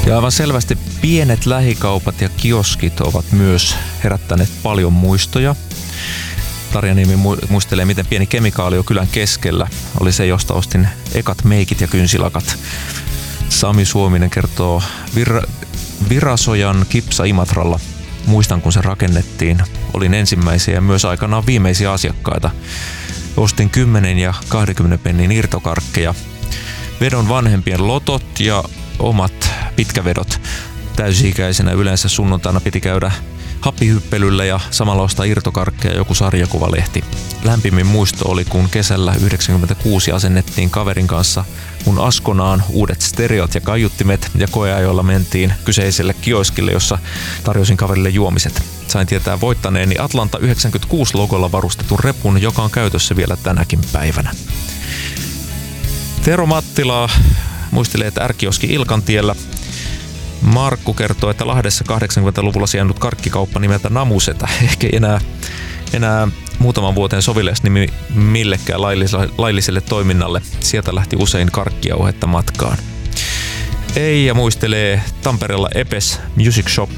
Ja aivan selvästi pienet lähikaupat ja kioskit ovat myös herättäneet paljon muistoja. Tarja Niemi muistelee, miten pieni kemikaalio kylän keskellä oli se, josta ostin ekat meikit ja kynsilakat. Sami Suominen kertoo Virasojan Kipsa Imatralla. Muistan, kun se rakennettiin. Olin ensimmäisiä ja myös aikanaan viimeisiä asiakkaita. Ostin 10 ja 20 pennin irtokarkkeja. Vedon vanhempien lotot ja omat pitkävedot. Täysi-ikäisenä yleensä sunnuntaina piti käydä happihyppelyllä ja samalla ostaa irtokarkkeja joku sarjakuvalehti. Lämpimin muisto oli, kun kesällä 1996 asennettiin kaverin kanssa mun Askonaan uudet stereot ja kaiuttimet ja koeajoilla mentiin kyseiselle kioskille, jossa tarjosin kaverille juomiset. Sain tietää voittaneeni Atlanta 96 logolla varustetun repun, joka on käytössä vielä tänäkin päivänä. Tero Mattila muistelee, että R-kioski Ilkantiellä. Markku kertoo, että Lahdessa 80-luvulla sijainnut karkkikauppa nimeltä Namusetä. Ehkä enää muutaman vuoteen soviles nimi millekään lailliselle toiminnalle. Sieltä lähti usein karkkijauhetta matkaan. Eija muistelee Tampereella Epes Music Shop